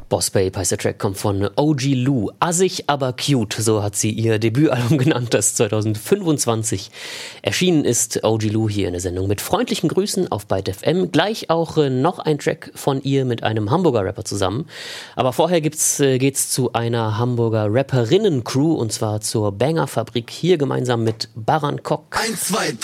Boss Babe heißt der Track, kommt von OG Lou. Assig, aber cute, so hat sie ihr Debütalbum genannt, das 2025 erschienen ist. OG Lou hier in der Sendung mit freundlichen Grüßen auf Byte FM. Gleich auch noch ein Track von ihr mit einem Hamburger Rapper zusammen. Aber vorher geht's zu einer Hamburger Rapperinnen-Crew und zwar zur Banger Fabrik, hier gemeinsam mit Baran Kok. 1, 2,